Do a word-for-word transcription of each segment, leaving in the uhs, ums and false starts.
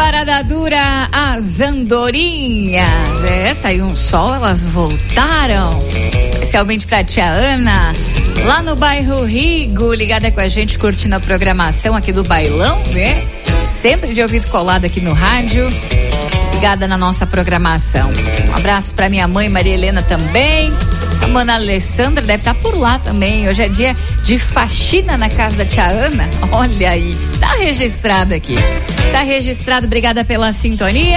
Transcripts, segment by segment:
Parada dura, as andorinhas. É, saiu um sol, elas voltaram. Especialmente pra tia Ana, lá no bairro Rigo, ligada com a gente, curtindo a programação aqui do Bailão, né? Sempre de ouvido colado aqui no rádio, ligada na nossa programação. Um abraço pra minha mãe, Maria Helena, também. A mana Alessandra deve estar por lá também. Hoje é dia de faxina na casa da tia Ana. Olha aí, tá registrado aqui. Tá registrado, obrigada pela sintonia.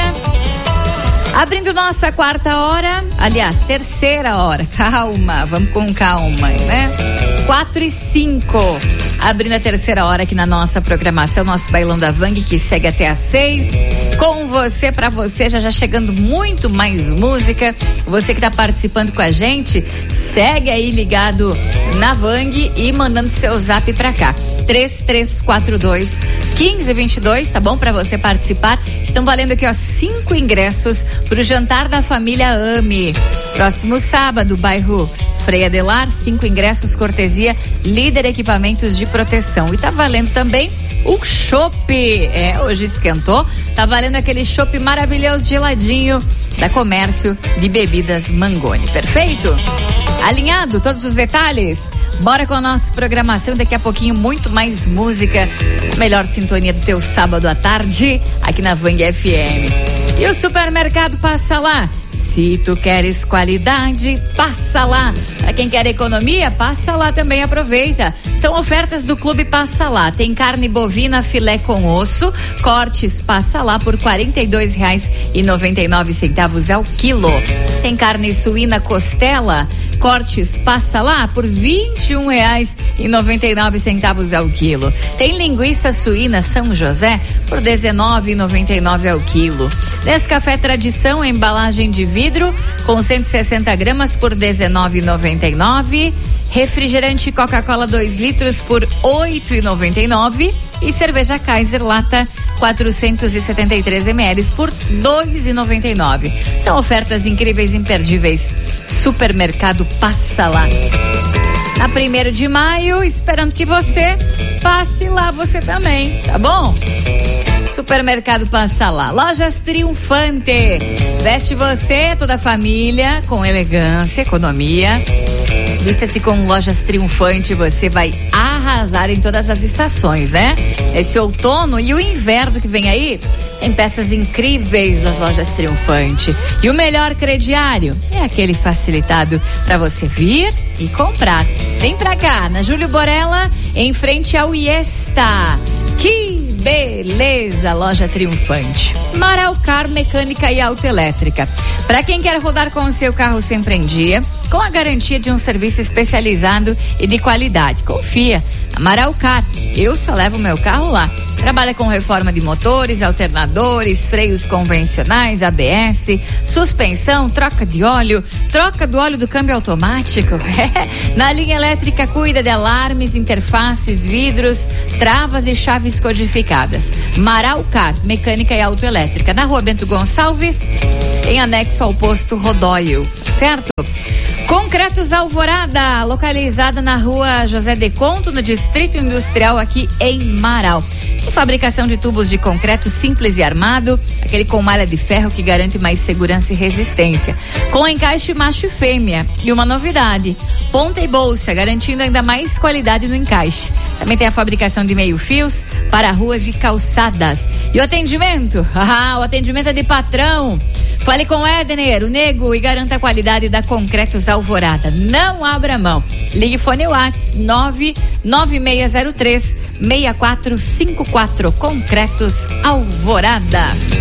Abrindo nossa quarta hora, aliás, terceira hora. Calma, vamos com calma, né? Quatro e cinco. Abrindo a terceira hora aqui na nossa programação, nosso Bailão da Vang, que segue até às seis. Com você, pra você, já já chegando muito mais música. Você que tá participando com a gente, segue aí ligado na Vang e mandando seu zap pra cá. três três quatro dois, um cinco dois dois, tá bom? Pra você participar. Estão valendo aqui, ó, cinco ingressos pro jantar da família Ame. Próximo sábado, bairro Freia Delar, cinco ingressos, cortesia Líder Equipamentos de Proteção. E tá valendo também o chopp. É, hoje esquentou. Tá valendo aquele chopp maravilhoso, geladinho, da Comércio de Bebidas Mangoni. Perfeito? Alinhado todos os detalhes? Bora com a nossa programação, daqui a pouquinho muito mais música, melhor sintonia do teu sábado à tarde aqui na Vang F M. E o supermercado Passa Lá. Se tu queres qualidade, passa lá. Para quem quer economia, passa lá também, aproveita. São ofertas do Clube Passa Lá. Tem carne bovina filé com osso, cortes Passa Lá por quarenta e dois reais e noventa e nove centavos ao quilo. Tem carne suína costela, cortes Passa Lá por vinte e um reais e noventa e nove centavos ao quilo. Tem linguiça suína São José por dezenove reais e noventa e nove ao quilo. Nescafé Tradição, embalagem de vidro com cento e sessenta gramas por dezenove reais e noventa e nove. Refrigerante Coca-Cola dois litros por oito reais e noventa e nove. E cerveja Kaiser lata quatrocentos e setenta e três mililitros por dois reais e noventa e nove. São ofertas incríveis, imperdíveis. Supermercado Passa Lá. Na primeiro de maio, esperando que você passe lá você também, tá bom? Supermercado Passa Lá. Lojas Triunfante. Veste você, toda a família, com elegância, economia. Vista-se com Lojas Triunfante, você vai arrasar em todas as estações, né? Esse outono e o inverno que vem aí, tem peças incríveis nas Lojas Triunfante. E o melhor crediário é aquele facilitado para você vir e comprar. Vem pra cá, na Júlio Borella, em frente ao Iesta. Que beleza, Loja Triunfante. Maraucar Mecânica e Autoelétrica. Para quem quer rodar com o seu carro sempre em dia, com a garantia de um serviço especializado e de qualidade. Confia, Maraucar. Eu só levo meu carro lá. Trabalha com reforma de motores, alternadores, freios convencionais, A B S, suspensão, troca de óleo, troca do óleo do câmbio automático. É. Na linha elétrica cuida de alarmes, interfaces, vidros, travas e chaves codificadas. Maraucar, Mecânica e Autoelétrica. Na Rua Bento Gonçalves, em anexo ao posto Rodóio, certo? Concretos Alvorada, localizada na Rua José de Conto, no Distrito Industrial aqui em Marau. Fabricação de tubos de concreto simples e armado, aquele com malha de ferro que garante mais segurança e resistência. Com encaixe macho e fêmea. E uma novidade, ponta e bolsa, garantindo ainda mais qualidade no encaixe. Também tem a fabricação de meio-fios para ruas e calçadas. E o atendimento? Ah, o atendimento é de patrão. Fale com o Edner, o nego, e garanta a qualidade da Concretos Alvorada. Não abra mão. Ligue fone WhatsApp nove nove seis zero três seis quatro cinco quatro. Concretos Alvorada.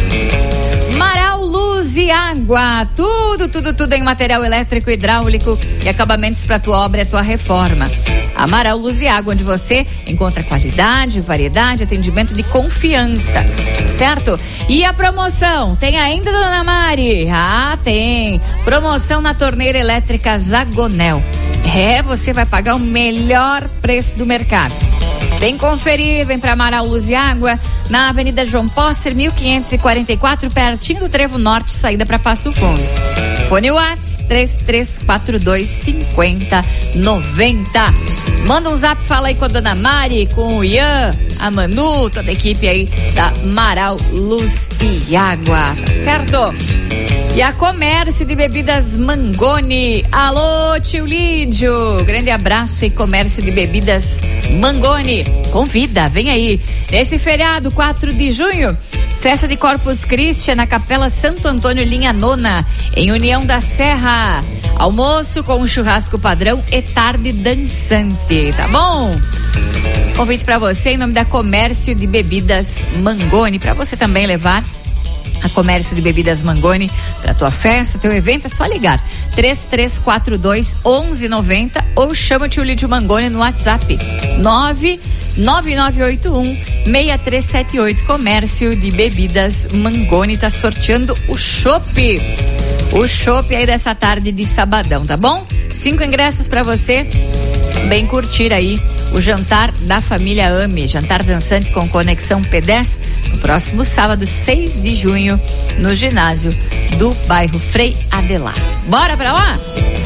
Marau Luz e Água. Tudo, tudo, tudo em material elétrico, hidráulico e acabamentos para tua obra e tua reforma. Amaral Luz e Água, onde você encontra qualidade, variedade, atendimento de confiança, certo? E a promoção, tem ainda, dona Mari? Ah, tem. Promoção na torneira elétrica Zagonel. É, você vai pagar o melhor preço do mercado. Vem conferir, vem para Amaral Luz e Água, na Avenida João Posser, mil quinhentos e quarenta e quatro, pertinho do Trevo Norte, saída para Passo Fundo. Fone Whats três três quatro dois cinco zero nove zero. Manda um zap, fala aí com a dona Mari, com o Ian, a Manu, toda a equipe aí da Marau Luz e Água, tá certo? E a Comércio de Bebidas Mangoni. Alô, tio Lídio. Grande abraço e Comércio de Bebidas Mangoni. Convida, vem aí. Nesse feriado, quatro de junho, festa de Corpus Christi na Capela Santo Antônio, linha nona, em União da Serra. Almoço com um churrasco padrão e tarde dançante, tá bom? Convite pra você em nome da Comércio de Bebidas Mangoni, pra você também levar a Comércio de Bebidas Mangoni para tua festa, teu evento, é só ligar três três quatro dois um um nove zero ou chama o tio Lídio Mangoni no WhatsApp nove nove nove oito um seis três sete oito. Comércio de Bebidas Mangoni tá sorteando o chopp. O chopp aí dessa tarde de sabadão, tá bom? Cinco ingressos para você bem curtir aí o jantar da família Ame, jantar dançante com conexão P dez, no próximo sábado, seis de junho, no ginásio do bairro Frei Adelar. Bora pra lá?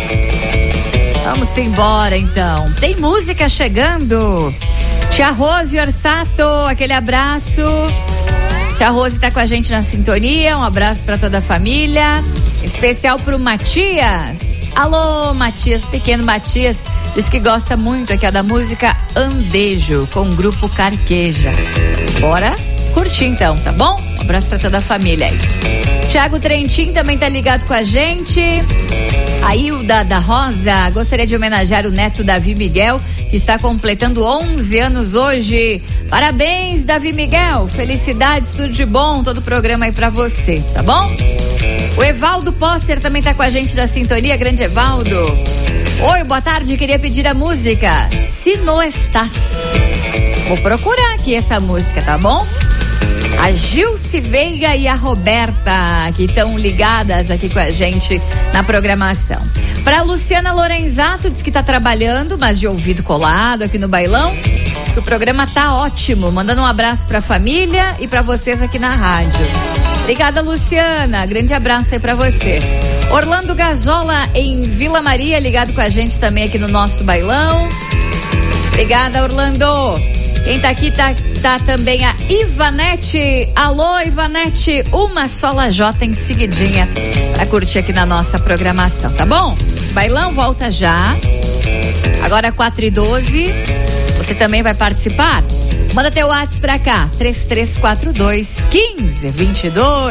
Vamos embora então. Tem música chegando. Tia Rose Orsato, aquele abraço. Tia Rose tá com a gente na sintonia, um abraço pra toda a família. Especial pro Matias. Alô, Matias, pequeno Matias, diz que gosta muito aqui ó, da música Andejo, com o grupo Carqueja. Bora curtir então, tá bom? Um abraço pra toda a família aí. Tiago Trentin também tá ligado com a gente. A Hilda da Rosa gostaria de homenagear o neto Davi Miguel, que está completando onze anos hoje. Parabéns, Davi Miguel. Felicidades, tudo de bom, todo o programa aí pra você, tá bom? O Evaldo Posser também tá com a gente na sintonia, grande Evaldo. Oi, boa tarde, queria pedir a música Se No Estás. Vou procurar aqui essa música, tá bom? A Gilce Veiga e a Roberta, que estão ligadas aqui com a gente na programação. Pra Luciana Lorenzato, diz que tá trabalhando, mas de ouvido colado aqui no bailão. O programa tá ótimo, mandando um abraço pra família e pra vocês aqui na rádio. Obrigada, Luciana, grande abraço aí pra você. Orlando Gazola em Vila Maria, ligado com a gente também aqui no nosso bailão. Obrigada, Orlando. Quem tá aqui tá, tá também a Ivanete. Alô, Ivanete, uma só lajota em seguidinha pra curtir aqui na nossa programação, tá bom? Bailão volta já. Agora quatro e doze. Você também vai participar? Manda teu WhatsApp pra cá, três três quatro dois um cinco dois dois.